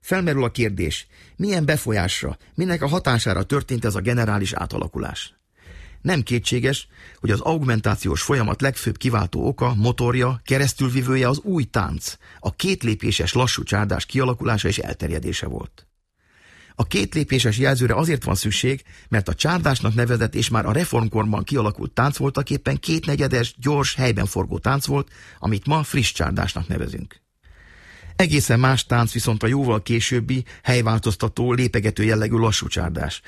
Felmerül a kérdés, milyen befolyásra, minek a hatására történt ez a generális átalakulás. Nem kétséges, hogy az augmentációs folyamat legfőbb kiváltó oka, motorja, keresztülvivője az új tánc, a kétlépéses lassú csárdás kialakulása és elterjedése volt. A kétlépéses jelzőre azért van szükség, mert a csárdásnak nevezett és már a reformkorban kialakult tánc voltaképpen kétnegyedes, gyors, helyben forgó tánc volt, amit ma friss csárdásnak nevezünk. Egészen más tánc viszont a jóval későbbi, helyváltoztató, lépegető jellegű lassú csárdás,